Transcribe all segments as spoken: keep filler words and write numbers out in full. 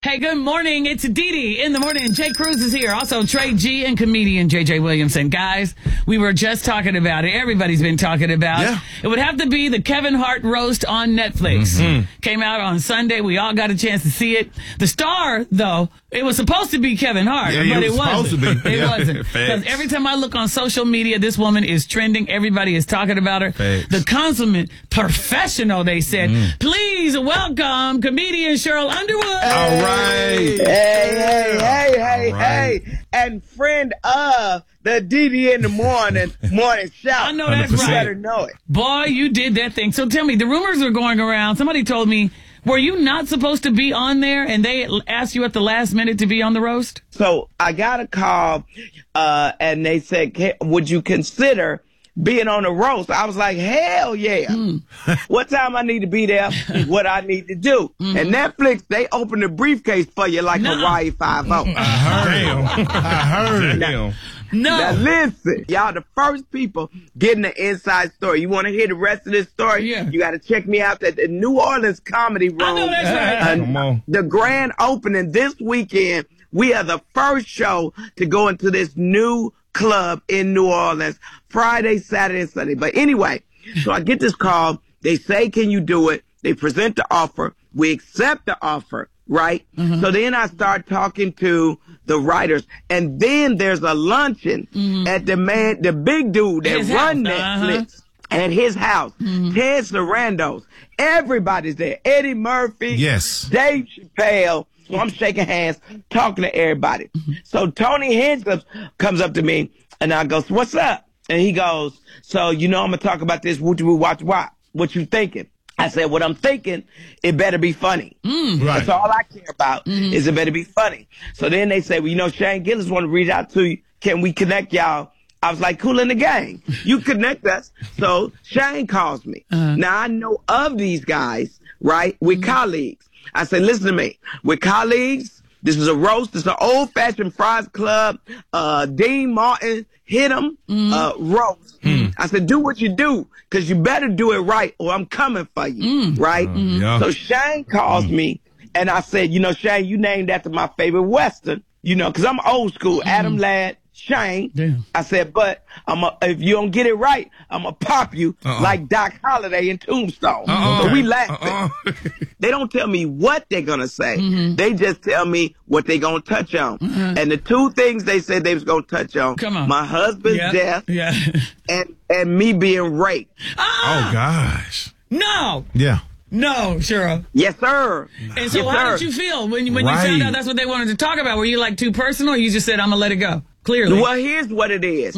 Hey, good morning. It's Dee Dee in the morning. Jay Cruz is here. Also, Trey G and comedian J J Williamson. Guys, we were just talking about it. Everybody's been talking about yeah. it. It would have to be the Kevin Hart roast on Netflix. Mm-hmm. Came out on Sunday. We all got a chance to see it. The star, though, it was supposed to be Kevin Hart, yeah, but it, it was wasn't. Supposed to be. It yeah. wasn't. Because every time I look on social media, this woman is trending. Everybody is talking about her. Facts. The consummate professional, they said. Mm. Please welcome comedian Cheryl Underwood. All right. Hey, hey, hey, hey, Right. hey, and friend of the D D in the morning, morning shout. I know that's You right. better know it. Boy, you did that thing. So tell me, the rumors are going around. Somebody told me, were you not supposed to be on there and they asked you at the last minute to be on the roast? So I got a call, uh, and they said, "Hey, would you consider being on the roast?" I was like, hell yeah. Mm. What time I need to be there, what I need to do. Mm-hmm. And Netflix, they open the briefcase for you like Nuh-uh. Hawaii Five-O. I heard. Damn. I heard. Damn. No. Now listen, y'all the first people getting the inside story. You want to hear the rest of this story? Yeah. You got to check me out at the New Orleans Comedy Room. I know that's right. Uh, Come on. The grand opening this weekend. We are the first show to go into this new club in New Orleans, Friday, Saturday, and Sunday. But anyway, so I get this call. They say, can you do it? They present the offer. We accept the offer, right? Mm-hmm. So then I start talking to the writers. And then there's a luncheon Mm-hmm. at the man, the big dude that His run house, Netflix. uh-huh. At his house, Mm-hmm. Ted Sarandos, everybody's there. Eddie Murphy, Yes. Dave Chappelle. So I'm shaking hands, talking to everybody. So Tony Hinchcliffe comes up to me, and I go, "What's up?" And he goes, "So you know I'm gonna talk about this. What you watch? What? What you thinking?" I said, "What I'm thinking, it better be funny. Right. That's all I care about is it better be funny." So then they say, "Well, you know, Shane Gillis want to reach out to you. Can we connect y'all?" I was like, "Cool in the gang. You connect us." So Shane calls me. Uh-huh. Now I know of these guys, right? We're colleagues. I said, "Listen to me. We're colleagues. This is a roast. This is an old-fashioned Fries Club. Uh, Dean Martin hit him. Uh, roast." I said, "Do what you do, because you better do it right, or I'm coming for you." Right? yeah. So Shane calls me, and I said, "You know, Shane, you named after my favorite Western. You know, because I'm old school. Adam Ladd, Shane." Damn. I said, "But I'm a, if you don't get it right, I'm going to pop you Uh-uh. like Doc Holliday in Tombstone." Uh-uh. So we laughing. Uh-uh. They don't tell me what they're going to say. They just tell me what they're going to touch on. And the two things they said they was going to touch on, Come on. my husband's Yeah. death Yeah. and, and me being raped. Oh, gosh. No. Yeah. No, Cheryl. Yes, sir. And so yes, how sir. did you feel when, when Right. you found out that's what they wanted to talk about? Were you like too personal, or you just said, I'm going to let it go? Clearly. Well, here's what it is.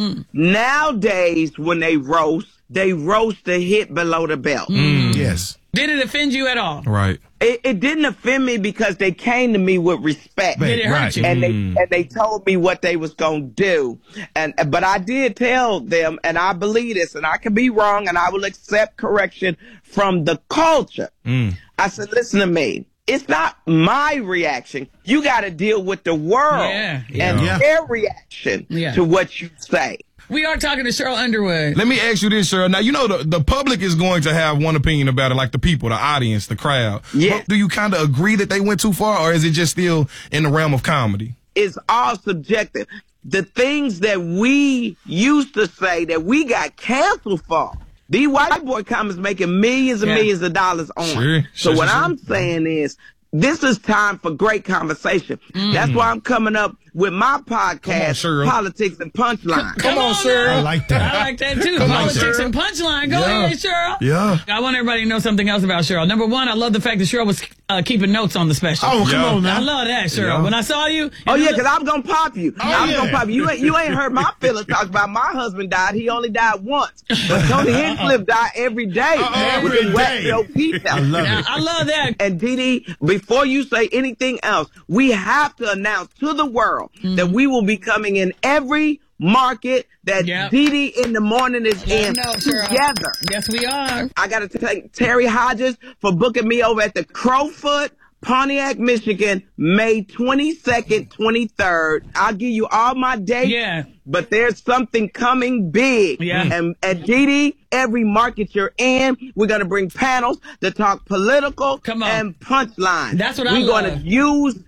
Nowadays, when they roast, they roast the hit below the belt. Yes. Did it offend you at all? Right. It, it didn't offend me because they came to me with respect. Did it hurt Right. you? And they and they told me what they was gonna do, and but I did tell them, and I believe this, and I can be wrong, and I will accept correction from the culture. I said, "Listen to me. It's not my reaction. You got to deal with the world Yeah. and Yeah. their reaction Yeah. to what you say." We are talking to Cheryl Underwood. Let me ask you this, Cheryl. Now, you know the, the public is going to have one opinion about it, like the people, the audience, the crowd. Yeah. But do you kind of agree that they went too far, or is it just still in the realm of comedy? It's all subjective. The things that we used to say that we got canceled for, these white boy comics making millions and Yeah. millions of dollars on. Sure, so sure, what sure, I'm saying is, this is time for great conversation. That's why I'm coming up with my podcast, Cheryl. Politics and Punchline. Come on, Cheryl. I like that. I like that too. Come on, Politics Cheryl. and punchline. Go Yeah. ahead, Cheryl. Yeah. I want everybody to know something else about Cheryl. Number one, I love the fact that Cheryl was uh, keeping notes on the special. Oh, come Yeah. on I now. love that, Cheryl. Yeah. When I saw you, Oh and yeah, you because I'm gonna pop you. I'm yeah. gonna pop you. You ain't, you ain't heard my feelings talk about my husband died. He only died once. But Tony Hinchcliffe died every day. Uh-uh, with every the wet day. Joe pizza. I love Now, it. I love that. And Dee Dee, before you say anything else, we have to announce to the world that we will be coming in every market that Yep. Dee Dee in the morning is Let in 'em know, Cheryl. together. Yes, we are. I got to thank Terry Hodges for booking me over at the Crowfoot, Pontiac, Michigan, May twenty-second, twenty-third. I'll give you all my dates. Yeah. But there's something coming big. Yeah. And at Dee Dee, every market you're in, we're going to bring panels to talk political Come on. and punchline. That's what I We're going love. to use